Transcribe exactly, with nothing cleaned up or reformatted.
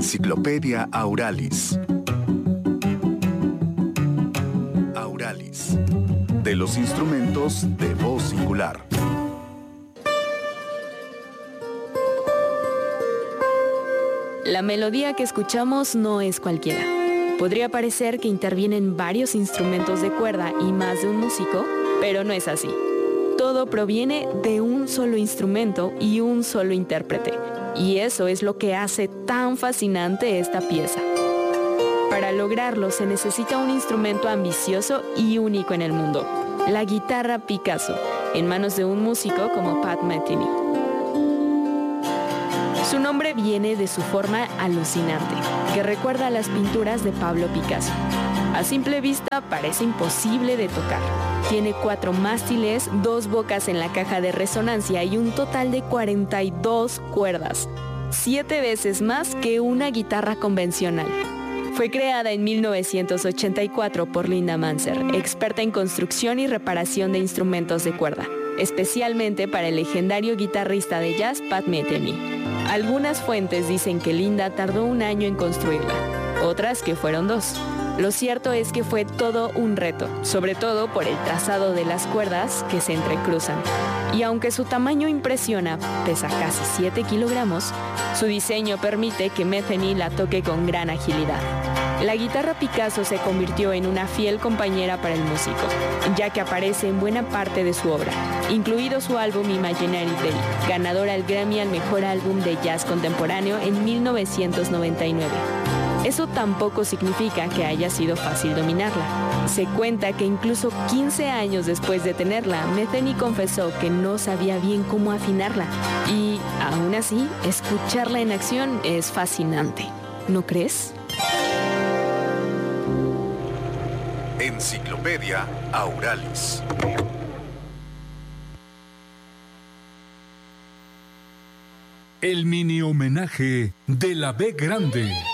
Enciclopedia Auralis. Auralis, de los instrumentos de voz singular. La melodía que escuchamos no es cualquiera. Podría parecer que intervienen varios instrumentos de cuerda y más de un músico, pero no es así. Todo proviene de un solo instrumento y un solo intérprete, y eso es lo que hace tan fascinante esta pieza. Para lograrlo se necesita un instrumento ambicioso y único en el mundo, la guitarra Picasso, en manos de un músico como Pat Metheny. Su nombre viene de su forma alucinante, que recuerda a las pinturas de Pablo Picasso. A simple vista parece imposible de tocar. Tiene cuatro mástiles, dos bocas en la caja de resonancia y un total de cuarenta y dos cuerdas, siete veces más que una guitarra convencional. Fue creada en mil novecientos ochenta y cuatro por Linda Manser, experta en construcción y reparación de instrumentos de cuerda, especialmente para el legendario guitarrista de jazz Pat Metheny. Algunas fuentes dicen que Linda tardó un año en construirla, otras que fueron dos. Lo cierto es que fue todo un reto, sobre todo por el trazado de las cuerdas que se entrecruzan. Y aunque su tamaño impresiona, pesa casi siete kilogramos, su diseño permite que Metheny la toque con gran agilidad. La guitarra Picasso se convirtió en una fiel compañera para el músico, ya que aparece en buena parte de su obra, incluido su álbum Imaginary Day, ganador al Grammy al mejor álbum de jazz contemporáneo en mil novecientos noventa y nueve. Eso tampoco significa que haya sido fácil dominarla. Se cuenta que incluso quince años después de tenerla, Metheny confesó que no sabía bien cómo afinarla. Y aún así, escucharla en acción es fascinante. ¿No crees? Enciclopedia Auralis. El mini homenaje de la B grande.